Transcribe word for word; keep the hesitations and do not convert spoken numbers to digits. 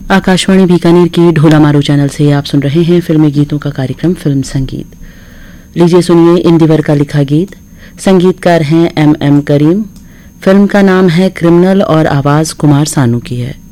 आकाशवाणी बीकानेर के ढोला मारू चैनल से आप सुन रहे हैं फिल्मी गीतों का कार्यक्रम फिल्म संगीत। लीजिए सुनिए इंदिवर का लिखा गीत। संगीतकार हैं एम एम करीम। फिल्म का नाम है क्रिमिनल और आवाज कुमार सानू की है।